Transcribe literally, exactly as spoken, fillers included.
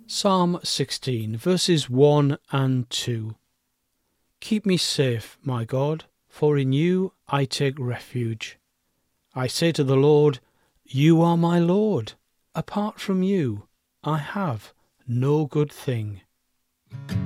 Psalm sixteen, verses one and two. Keep me safe, my God, for in you I take refuge. I say to the Lord, you are my Lord. Apart from you, I have no good thing.